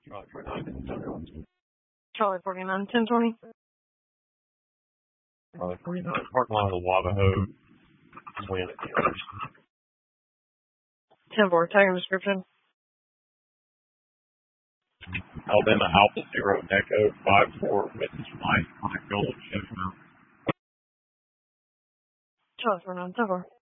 Charlie 49, 1020. Charlie 49, parking lot of the Wabahoe. Win at the others. 10-4, tagging description. Alabama Alpha 0 Echo 5-4 witness flight on a Golden Chestnut. Charlie 49, 10-4.